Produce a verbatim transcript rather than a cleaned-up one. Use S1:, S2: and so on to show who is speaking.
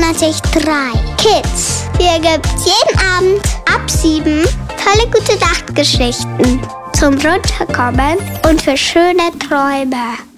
S1: neunundneunzig Komma drei Kids. Hier gibt's jeden Abend ab sieben tolle gute Nachtgeschichten zum Runterkommen und für schöne Träume.